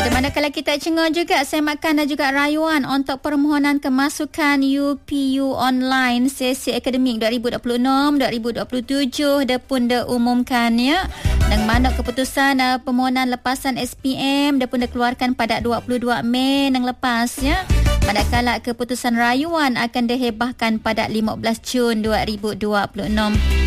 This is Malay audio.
Manakala kita cengar juga semakan dan juga rayuan untuk permohonan kemasukan UPU online sesi akademik 2026-2027 dah pun diumumkan ya. Dan mana keputusan permohonan lepasan SPM dah pun dikeluarkan pada 22 Mei yang lepas ya. Manakala keputusan rayuan akan dihebahkan pada 15 Jun 2026.